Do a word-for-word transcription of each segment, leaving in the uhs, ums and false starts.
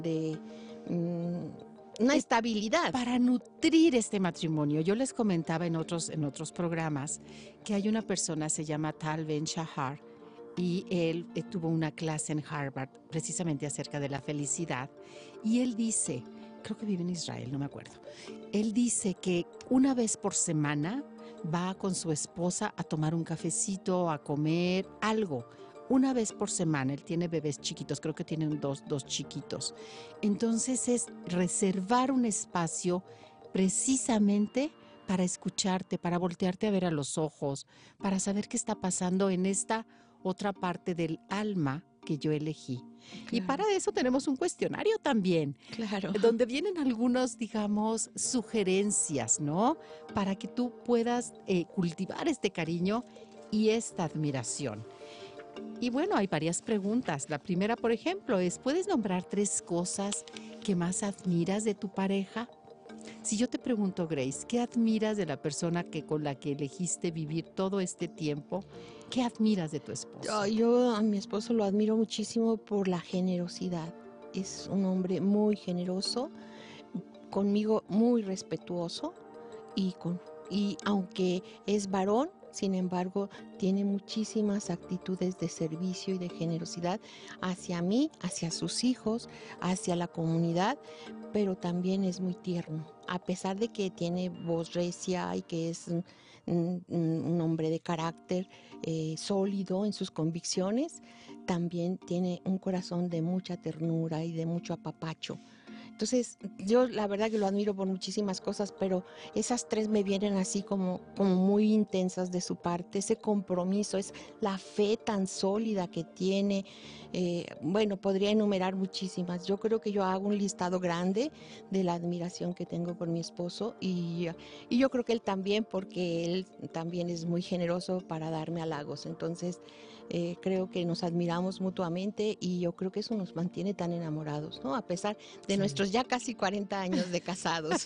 de um, una estabilidad. Para nutrir este matrimonio, yo les comentaba en otros, en otros programas que hay una persona, se llama Tal Ben-Shahar, y él eh, tuvo una clase en Harvard precisamente acerca de la felicidad, y él dice, creo que vive en Israel, no me acuerdo, él dice que una vez por semana va con su esposa a tomar un cafecito, a comer algo, una vez por semana. Él tiene bebés chiquitos, creo que tienen dos, dos chiquitos. Entonces es reservar un espacio precisamente para escucharte, para voltearte a ver a los ojos, para saber qué está pasando en esta otra parte del alma que yo elegí. Claro. Y para eso tenemos un cuestionario también, claro, donde vienen algunos, digamos, sugerencias, ¿no? Para que tú puedas eh, cultivar este cariño y esta admiración. Y bueno, hay varias preguntas. La primera, por ejemplo, es, ¿puedes nombrar tres cosas que más admiras de tu pareja? Si yo te pregunto, Grace, ¿qué admiras de la persona que, con la que elegiste vivir todo este tiempo? ¿Qué admiras de tu esposo? Yo, yo a mi esposo lo admiro muchísimo por la generosidad. Es un hombre muy generoso, conmigo muy respetuoso y, con, y aunque es varón, sin embargo, tiene muchísimas actitudes de servicio y de generosidad hacia mí, hacia sus hijos, hacia la comunidad, pero también es muy tierno. A pesar de que tiene voz recia y que es un, un, un hombre de carácter eh, sólido en sus convicciones, también tiene un corazón de mucha ternura y de mucho apapacho. Entonces, yo la verdad que lo admiro por muchísimas cosas, pero esas tres me vienen así como, como muy intensas de su parte, ese compromiso, es la fe tan sólida que tiene. Eh, bueno, podría enumerar muchísimas. Yo creo que yo hago un listado grande de la admiración que tengo por mi esposo y, y yo creo que él también, porque él también es muy generoso para darme halagos. Entonces, eh, creo que nos admiramos mutuamente y yo creo que eso nos mantiene tan enamorados, ¿no? A pesar de sí. nuestros ya casi cuarenta años de casados.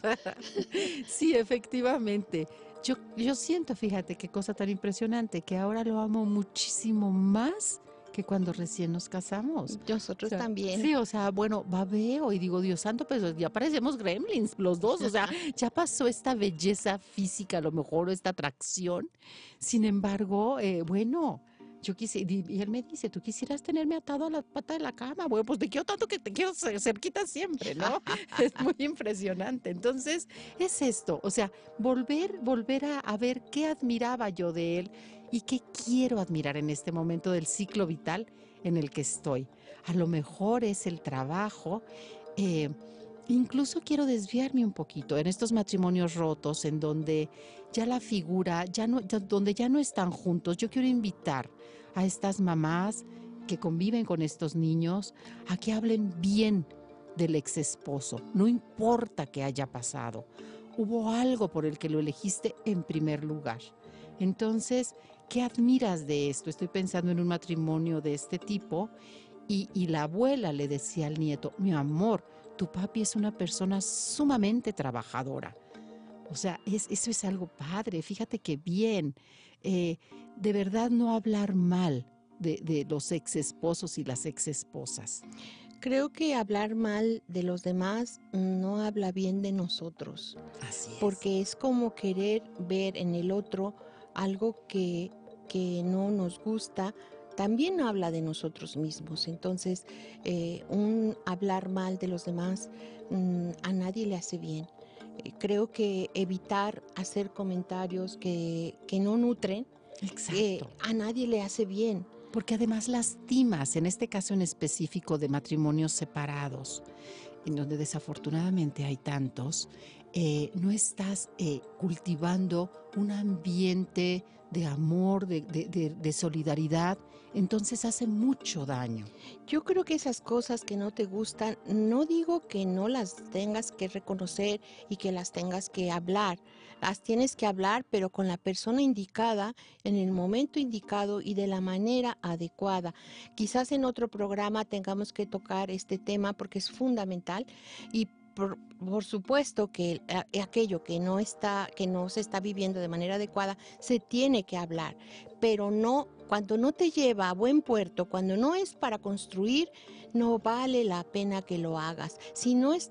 Sí, efectivamente. Yo, yo siento, fíjate, qué cosa tan impresionante, que ahora lo amo muchísimo más que cuando recién nos casamos. Nosotros o sea, también. Sí, o sea, bueno, babeo y digo, Dios santo, pues ya parecemos gremlins los dos, o sea, ya pasó esta belleza física a lo mejor, o esta atracción. Sin embargo, eh, bueno... Yo quise, y él me dice, tú quisieras tenerme atado a la pata de la cama. Bueno, pues te quiero tanto que te quiero cerquita siempre, ¿no? Es muy impresionante. Entonces, es esto, o sea, volver, volver a, a ver qué admiraba yo de él y qué quiero admirar en este momento del ciclo vital en el que estoy. A lo mejor es el trabajo, eh, incluso quiero desviarme un poquito en estos matrimonios rotos en donde ya la figura, ya no, ya, donde ya no están juntos. Yo quiero invitar a estas mamás que conviven con estos niños a que hablen bien del ex esposo. No importa qué haya pasado. Hubo algo por el que lo elegiste en primer lugar. Entonces, ¿qué admiras de esto? Estoy pensando en un matrimonio de este tipo y, y la abuela le decía al nieto, mi amor, tu papi es una persona sumamente trabajadora. O sea, es, eso es algo padre, fíjate qué bien. Eh, de verdad no hablar mal de, de los ex esposos y las ex esposas. Creo que hablar mal de los demás no habla bien de nosotros. Así es. Porque es como querer ver en el otro algo que, que no nos gusta. También habla de nosotros mismos. Entonces, eh, un hablar mal de los demás mmm, a nadie le hace bien. Eh, creo que evitar hacer comentarios que, que no nutren, eh, a nadie le hace bien. Porque además lastimas, en este caso en específico de matrimonios separados, en donde desafortunadamente hay tantos, eh, no estás eh, cultivando un ambiente de amor, de, de, de, de solidaridad, entonces hace mucho daño. Yo creo que esas cosas que no te gustan, no digo que no las tengas que reconocer y que las tengas que hablar, las tienes que hablar, pero con la persona indicada, en el momento indicado y de la manera adecuada. Quizás en otro programa tengamos que tocar este tema porque es fundamental y por, por supuesto que a- aquello que no está, que no se está viviendo de manera adecuada, se tiene que hablar, pero no, cuando no te lleva a buen puerto, cuando no es para construir, no vale la pena que lo hagas. Si no es